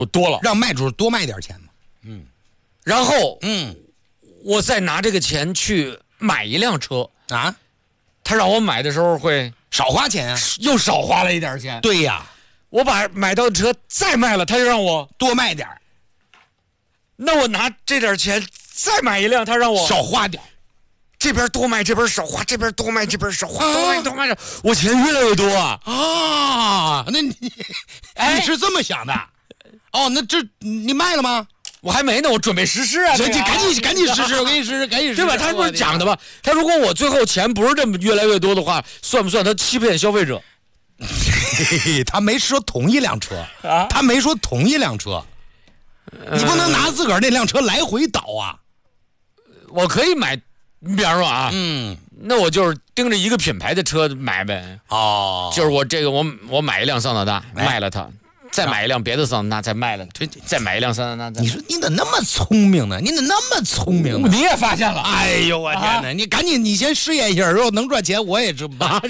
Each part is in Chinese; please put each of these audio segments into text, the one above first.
我多了， 让卖主多卖点钱嘛。 然后嗯我再拿这个钱去买一辆车啊， 他让我买的时候会少花钱啊。 又少花了一点钱。 对呀， 我把买到的车再卖了，他就让我多卖点， 那我拿这点钱再买一辆，他让我少花点。 这边多卖，这边少花，这边多卖，这边少花，多卖，我钱越来越多啊！ 啊，那你是这么想的？哦，那这你卖了吗？ 我还没呢，我准备实施啊！ 这赶紧实施，我给你实施，赶紧实施， 对吧？他不是讲的吗？他如果我最后钱不是这么越来越多的话，算不算他欺骗消费者？ 他没说同一辆车啊， 他没说同一辆车，你不能拿自个儿那辆车来回倒啊！ 我可以买，你比方说啊，那我就是盯着一个品牌的车买呗。 哦， 就是我这个我买一辆桑塔纳，卖了它。再买一辆别的桑塔纳，再卖了，再买一辆桑塔纳。 你说你怎么那么聪明呢？你怎么那么聪明呢？ 你也发现了？ 哎呦我天哪！你赶紧，你先试验一下，如果能赚钱，我也这么办。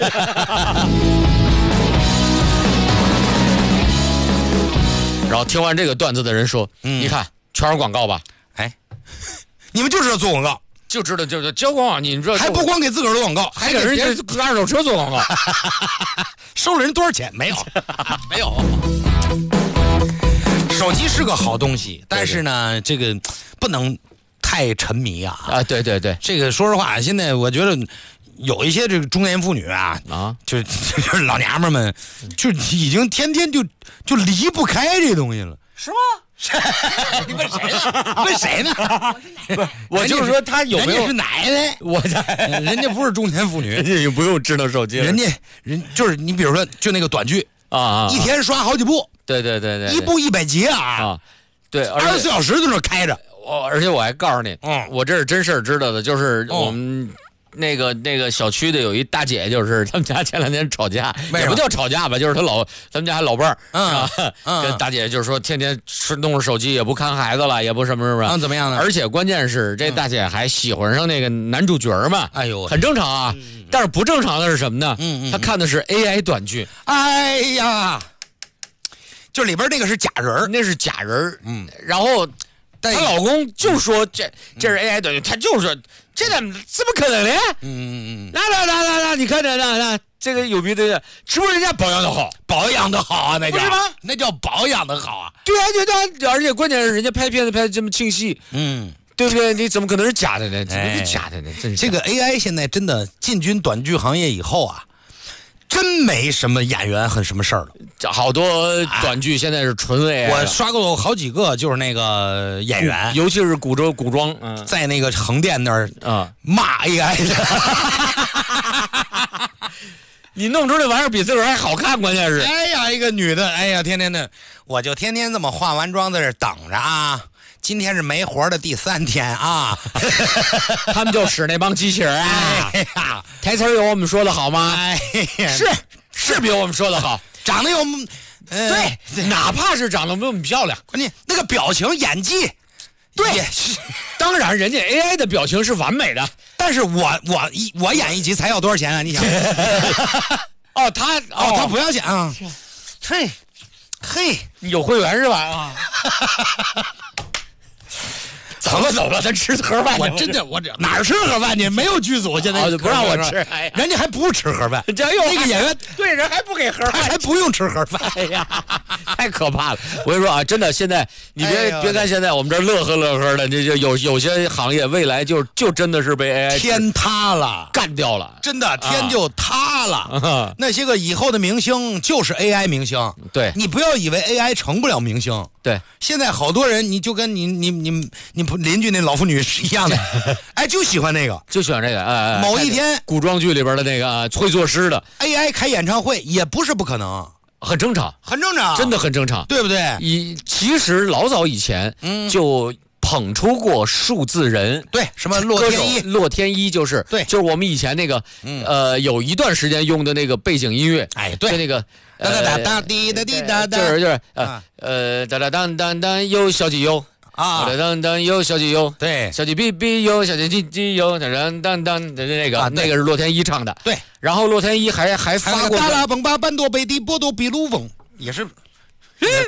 然后听完这个段子的人说：“你看，全是广告吧？ 哎，你们就知道做广告， 就知道就是交广告，你知道还不光给自个儿做广告， 还给人家二手车做广告， 收了人多少钱？没有，没有。手机是个好东西，但是呢，这个不能太沉迷啊！ 啊，对对对， 这个说实话，现在我觉得有一些这个中年妇女啊，就是老娘们们，就已经天天就离不开这东西了， 是吗？ 你问谁呢？问谁呢？ 我就是说他有没有人家是奶奶，人家不是中年妇女， 人家也不用智能手机了， 人就是你比如说就那个短剧啊，一天刷好几部，对，一部100集啊， 对 ，24小时在那开着。 而且我还告诉你，我这是真事儿知道的，就是我们那个小区的有一大姐，就是他们家前2天吵架，也不叫吵架吧，就是他们家还老伴儿，跟大姐就是说天天弄着手机，也不看孩子了，也不什么， 怎么样呢？ 而且关键是这大姐还喜欢上那个男主角嘛， 哎呦， 很正常啊。但是不正常的是什么呢？她看的是 AI 短剧， 哎呀，就里边那个是假人， 那是假人，然后她老公就说这是 AI 短剧，她就说。这怎么可能呢？来，你看这个有鼻子的，是不是人家保养的好？ 保养的好啊，那叫不是吗？ 那叫保养的好啊。 对啊，而且关键是人家拍片子拍的这么清晰，对不对？你怎么可能是假的呢？怎么是假的呢？ 这个 AI 现在真的进军短剧行业以后啊，真没什么演员和什么事儿了。 好多短剧现在是纯 AI， 我刷过好几个，就是那个演员， 尤其是古装， 在那个横店那儿骂 AI 的。 你弄出这玩意儿比自个儿还好看，关键是。 哎呀，一个女的，哎呀，天天的，我就天天这么化完妆在这等着啊。今天是没活的第3天啊， 他们就使那帮机器人啊，台词有我们说的好吗？是比我们说的好， 长得有， 对，哪怕是长得比我们漂亮， 关键那个表情演技， 对，当然人家 AI 的表情是完美的， 但是我演一集才要多少钱啊？你想？他不要钱啊？嘿， 有会员是吧？啊。走了，咱吃盒饭去。 我哪儿吃盒饭去？没有剧组现在不让我吃， 人家还不吃盒饭。 这又那个演员对人还不给盒饭， 还不用吃盒饭。 哎呀，太可怕了！我跟你说啊，真的，现在你别看现在我们这乐呵的，这就有些行业未来就真的是被 AI 天塌了， 干掉了， 真的天就塌了。那些个以后的明星就是 AI 明星， 对， 你不要以为 AI 成不了明星。 对， 现在好多人，你就跟你邻居那老妇女是一样的，哎，就喜欢那个，某一天古装剧里边的那个会作诗的 AI 开演唱会也不是不可能， 很正常，真的很正常， 对不对？ 其实老早以前就捧出过数字人， 对，什么洛天依就是对，就是我们以前那个有一段时间用的那个背景音乐， 哎，对， 就那个。 哒哒哒滴哒滴哒哒， 就是哒哒当当当有小鸡哟啊，哒当当有小鸡哟， 对， 小鸡哔哔哟，小鸡叽叽哟，哒当当当的那个是洛天依唱的， 对， 然后洛天依还发过达拉崩巴班多贝蒂波多比鲁翁也是。